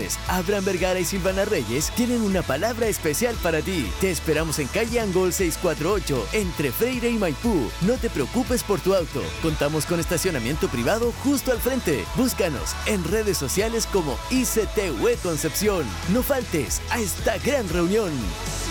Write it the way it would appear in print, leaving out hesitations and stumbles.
Abraham Vergara y Silvana Reyes tienen una palabra especial para ti. Te esperamos en calle Angol 648, entre Freire y Maipú. No te preocupes por tu auto. Contamos con estacionamiento privado justo al frente. Búscanos en redes sociales como ICTUE Concepción. No faltes a esta gran reunión.